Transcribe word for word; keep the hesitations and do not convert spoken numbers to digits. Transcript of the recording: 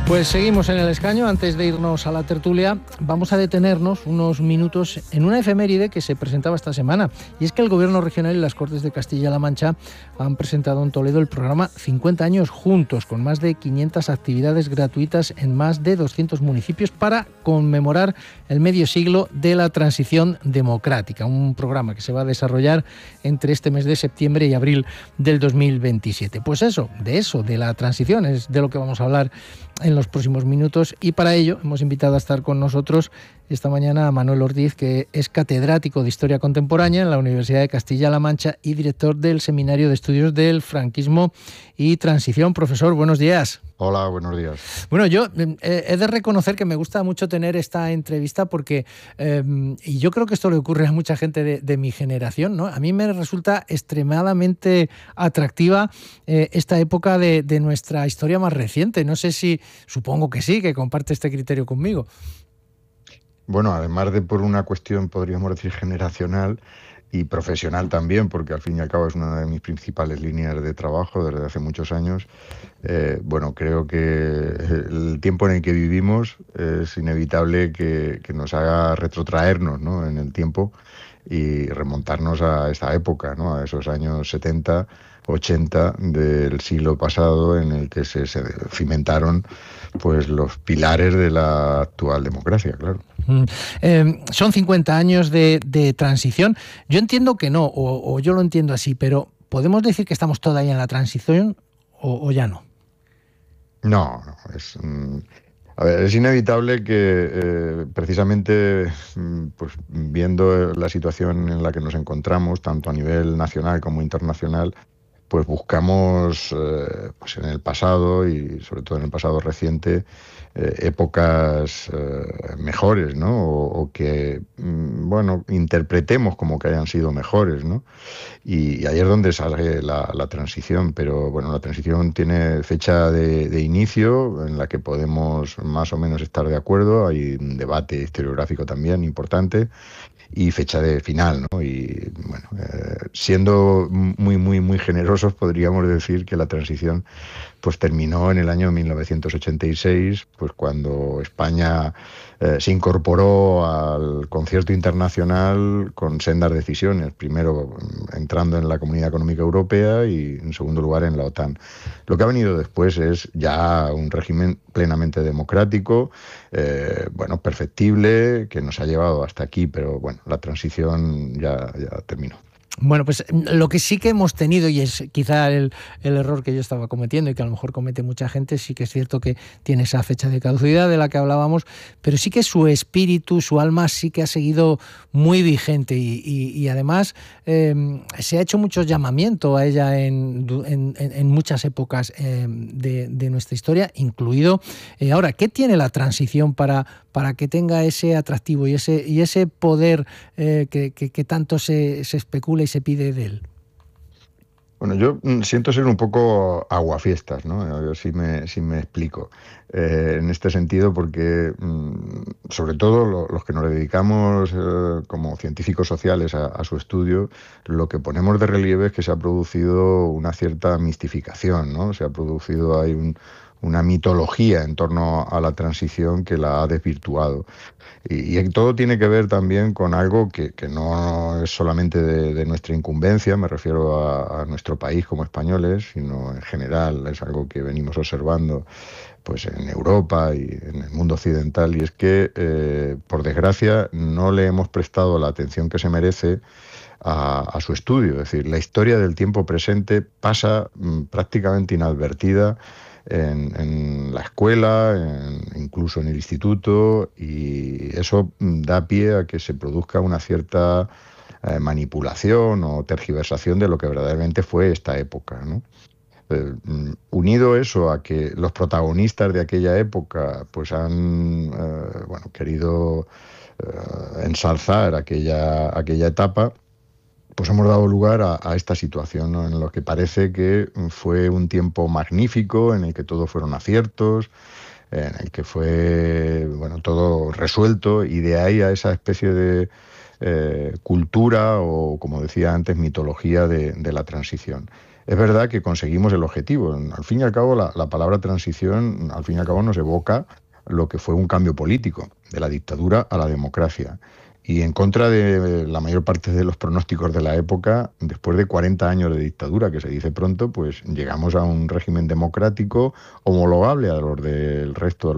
Pues seguimos en el escaño. Antes de irnos a la tertulia, vamos a detenernos unos minutos en una efeméride que se presentaba esta semana. Y es que el Gobierno regional y las Cortes de Castilla-La Mancha han presentado en Toledo el programa cincuenta años juntos, con más de quinientas actividades gratuitas en más de doscientos municipios para conmemorar el medio siglo de la transición democrática. Un programa que se va a desarrollar entre este mes de septiembre y abril del dos mil veintisiete. Pues eso, de eso, de la transición, es de lo que vamos a hablar en los próximos minutos, y para ello hemos invitado a estar con nosotros esta mañana a Manuel Ordiz, que es catedrático de Historia Contemporánea en la Universidad de Castilla-La Mancha y director del Seminario de Estudios del Franquismo y Transición. Profesor, buenos días. Hola, buenos días. Bueno, yo eh, he de reconocer que me gusta mucho tener esta entrevista porque, eh, y yo creo que esto le ocurre a mucha gente de, de mi generación, ¿no? A mí me resulta extremadamente atractiva eh, esta época de, de nuestra historia más reciente. No sé si, supongo que sí, que comparte este criterio conmigo. Bueno, además de por una cuestión, podríamos decir, generacional y profesional también, porque al fin y al cabo es una de mis principales líneas de trabajo desde hace muchos años. Eh, bueno, creo que el tiempo en el que vivimos es inevitable que, que nos haga retrotraernos, ¿no?, en el tiempo y remontarnos a esta época, ¿no?, a esos años setenta, ochenta del siglo pasado, en el que se, se cimentaron pues los pilares de la actual democracia, claro. Mm. Eh, son cincuenta años de, de transición. Yo entiendo que no, o, o yo lo entiendo así, pero ¿podemos decir que estamos todavía en la transición o, o ya no? No, no, es... Mm, a ver, es inevitable que eh, precisamente pues viendo la situación en la que nos encontramos, tanto a nivel nacional como internacional, pues buscamos eh, pues en el pasado y sobre todo en el pasado reciente eh, épocas eh, mejores, ¿no? O, o que, mm, bueno, interpretemos como que hayan sido mejores, ¿no? Y, y ahí es donde sale la, la transición, pero bueno, la transición tiene fecha de, de inicio en la que podemos más o menos estar de acuerdo, hay un debate historiográfico también importante, y fecha de final, ¿no? Y bueno, eh, siendo muy, muy, muy generosos, podríamos decir que la transición pues terminó en el año mil novecientos ochenta y seis, pues cuando España eh, se incorporó al concierto internacional con sendas decisiones, primero entrando en la Comunidad Económica Europea y en segundo lugar en la OTAN. Lo que ha venido después es ya un régimen plenamente democrático, eh, bueno, perfectible, que nos ha llevado hasta aquí, pero bueno, la transición ya, ya terminó. Bueno, pues lo que sí que hemos tenido, y es quizá el, el error que yo estaba cometiendo y que a lo mejor comete mucha gente, sí que es cierto que tiene esa fecha de caducidad de la que hablábamos, pero sí que su espíritu, su alma sí que ha seguido muy vigente y, y, y además eh, se ha hecho mucho llamamiento a ella en, en, en muchas épocas eh, de, de nuestra historia, incluido eh, ahora. ¿Qué tiene la transición para, para que tenga ese atractivo y ese, y ese poder eh, que, que, que tanto se, se especula y se pide de él? Bueno, yo siento ser un poco aguafiestas, ¿no? A ver si me, si me explico. Eh, en este sentido, porque sobre todo lo, los que nos dedicamos eh, como científicos sociales a, a su estudio, lo que ponemos de relieve es que se ha producido una cierta mistificación, ¿no? Se ha producido ahí un, una mitología en torno a la transición que la ha desvirtuado. Y, y todo tiene que ver también con algo que, que no es solamente de, de nuestra incumbencia, me refiero a, a nuestro país como españoles, sino en general es algo que venimos observando pues en Europa y en el mundo occidental, y es que, eh, por desgracia, no le hemos prestado la atención que se merece a, a su estudio. Es decir, la historia del tiempo presente pasa mm, prácticamente inadvertida En, en la escuela, en, incluso en el instituto, y eso da pie a que se produzca una cierta eh, manipulación o tergiversación de lo que verdaderamente fue esta época, ¿no? Eh, unido eso a que los protagonistas de aquella época pues han eh, bueno, querido eh, ensalzar aquella, aquella etapa, pues hemos dado lugar a, a esta situación, ¿no?, en lo que parece que fue un tiempo magnífico, en el que todo fueron aciertos, en el que fue, bueno, todo resuelto, y de ahí a esa especie de eh, cultura o, como decía antes, mitología de, de la transición. es verdad que conseguimos el objetivo. Al fin y al cabo, la, la palabra transición, al fin y al cabo, nos evoca lo que fue un cambio político, de la dictadura a la democracia. Y en contra de la mayor parte de los pronósticos de la época, después de cuarenta años de dictadura, que se dice pronto, pues llegamos a un régimen democrático homologable a los del resto de